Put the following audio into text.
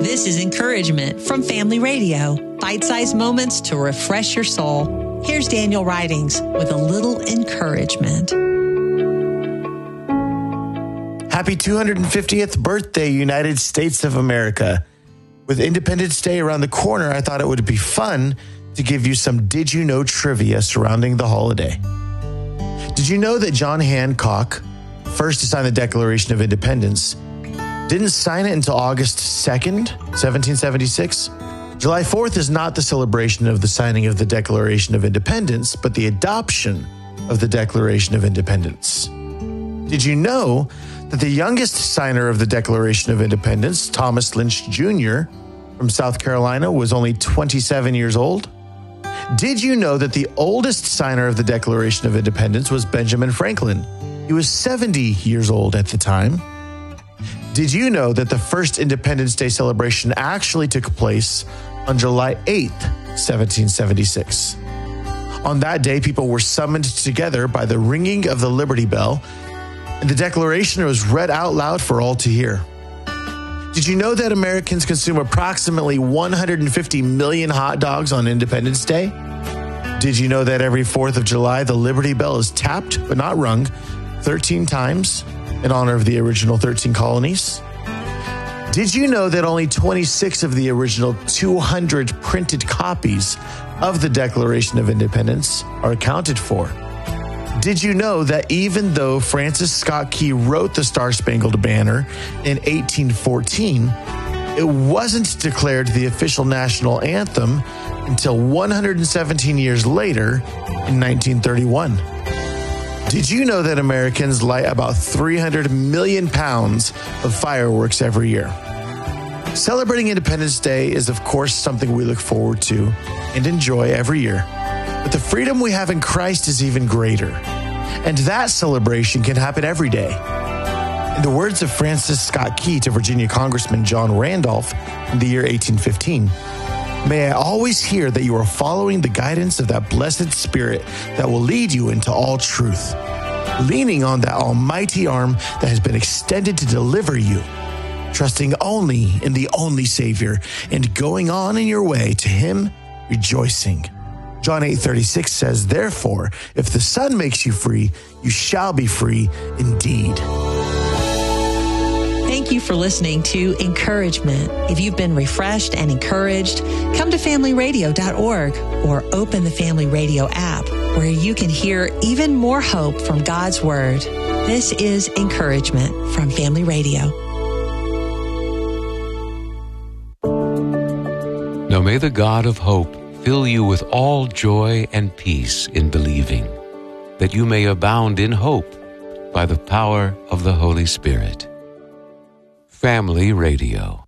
This is Encouragement from Family Radio. Bite-sized moments to refresh your soul. Here's Daniel Ridings with a little encouragement. Happy 250th birthday, United States of America. With Independence Day around the corner, I thought it would be fun to give you some Did You Know trivia surrounding the holiday. Did you know that John Hancock, first to sign the Declaration of Independence, didn't sign it until August 2nd, 1776? July 4th is not the celebration of the signing of the Declaration of Independence, but the adoption of the Declaration of Independence. Did you know that the youngest signer of the Declaration of Independence, Thomas Lynch Jr. from South Carolina, was only 27 years old? Did you know that the oldest signer of the Declaration of Independence was Benjamin Franklin? He was 70 years old at the time. Did you know that the first Independence Day celebration actually took place on July 8th, 1776? On that day, people were summoned together by the ringing of the Liberty Bell, and the Declaration was read out loud for all to hear. Did you know that Americans consume approximately 150 million hot dogs on Independence Day? Did you know that every 4th of July, the Liberty Bell is tapped, but not rung, 13 times in honor of the original 13 colonies? Did you know that only 26 of the original 200 printed copies of the Declaration of Independence are accounted for? Did you know that even though Francis Scott Key wrote the Star-Spangled Banner in 1814, it wasn't declared the official national anthem until 117 years later in 1931? Did you know that Americans light about 300 million pounds of fireworks every year? Celebrating Independence Day is, of course, something we look forward to and enjoy every year. But the freedom we have in Christ is even greater. And that celebration can happen every day. In the words of Francis Scott Key to Virginia Congressman John Randolph in the year 1815, "May I always hear that you are following the guidance of that blessed Spirit that will lead you into all truth, leaning on that almighty arm that has been extended to deliver you, trusting only in the only Savior, and going on in your way to Him rejoicing." John 8:36 says, "Therefore, if the Son makes you free, you shall be free indeed." Thank you for listening to Encouragement. If you've been refreshed and encouraged, come to familyradio.org or open the Family Radio app where you can hear even more hope from God's Word. This is Encouragement from Family Radio. Now may the God of hope fill you with all joy and peace in believing, that you may abound in hope by the power of the Holy Spirit. Family Radio.